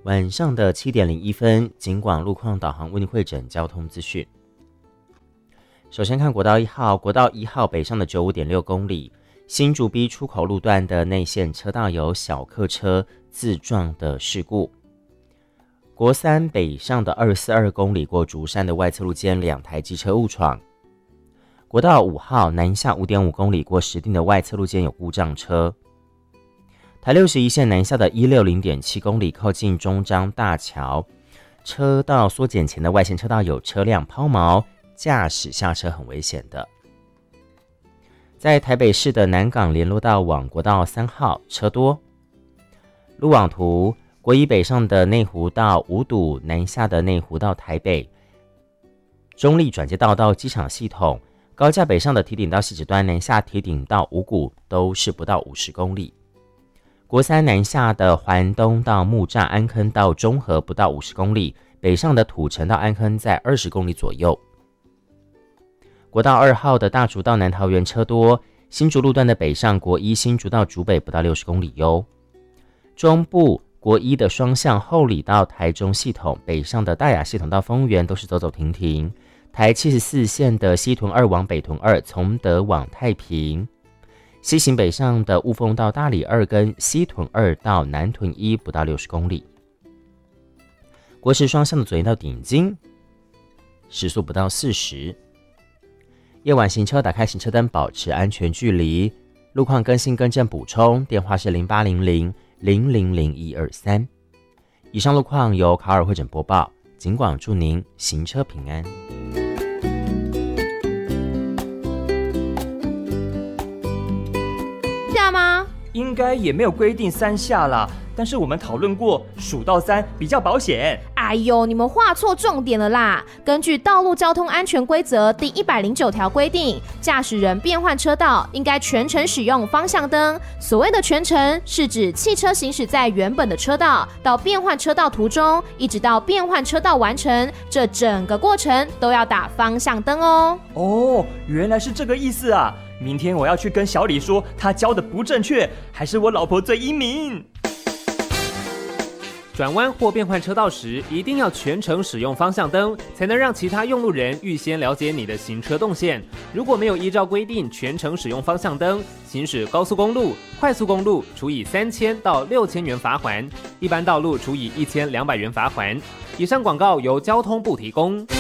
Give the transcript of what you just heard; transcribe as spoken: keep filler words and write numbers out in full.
晚上的七点零一分，警广路况导航为您汇整交通资讯。首先看国道一号，国道一号北上的九十五点六公里，新竹 B 出口路段的内线车道有小客车自撞的事故。国三北上的二十四点二公里，过竹山的外侧路间两台机车误闯。国道五号南下 五点五公里，过石碇的外侧路间有故障车。台六十一线南下的一百六十点七公里，靠近中彰大桥车道缩减前的外线车道有车辆抛锚，驾驶下车很危险的。在台北市的南港联络道往国道三号车多。路网图，国一北上的内湖到五堵，南下的内湖到台北，中立转接道到机场系统，高架北上的堤顶到汐止端，南下堤顶到五股都是不到五十公里。国三南下的环东到木栅安坑到中和不到五十公里，北上的土城到安坑在二十公里左右。国道二号的大竹到南桃园车多，新竹路段的北上国一新竹到竹北不到六十公里哟。中部国一的双向后里到台中系统，北上的大雅系统到丰原都是走走停停。台七十四线的西屯二往北屯二，从德往太平。西行北上的雾峰到大里二跟西屯二到南屯一不到六十公里。国十双向的左营到顶金，时速不到四十。夜晚行车打开行车灯，保持安全距离。路况更新更正补充，电话是零八零零零零零一二三。以上路况由卡尔汇整播报，警广祝您行车平安。 下吗？ 应该也没有规定三下啦，但是我们讨论过，数到三比较保险。 哎呦，你们画错重点了啦！根据《道路交通安全规则》第一百零九条规定，驾驶人变换车道应该全程使用方向灯。所谓的全程，是指汽车行驶在原本的车道到变换车道途中，一直到变换车道完成，这整个过程都要打方向灯哦。 哦，原来是这个意思啊！明天我要去跟小李说，他教的不正确，还是我老婆最英明。 转弯或变换车道时，一定要全程使用方向灯，才能让其他用路人预先了解你的行车动线。如果没有依照规定全程使用方向灯，行驶高速公路、快速公路处以三千到六千元罚锾，一般道路处以一千两百元罚锾。以上广告由交通部提供。